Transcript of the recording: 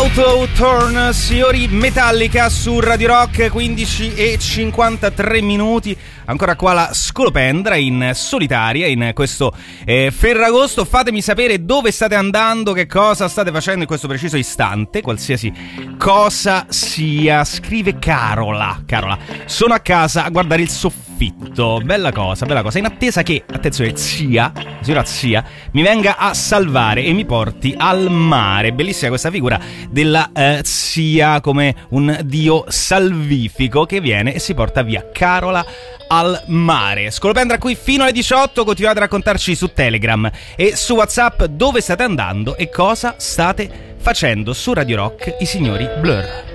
Auto-Turn, signori, Metallica su Radio Rock, 15:53. Ancora qua la Scolopendra in solitaria in questo Ferragosto. Fatemi sapere dove state andando, che cosa state facendo in questo preciso istante, qualsiasi cosa sia. Scrive Carola: sono a casa a guardare il soffitto. Bella cosa, in attesa che, attenzione, signora Zia mi venga a salvare e mi porti al mare. Bellissima questa figura della Zia come un dio salvifico che viene e si porta via Carola al mare. Scolopendra qui fino alle 18. Continuate a raccontarci su Telegram e su WhatsApp dove state andando e cosa state facendo. Su Radio Rock i signori Blur.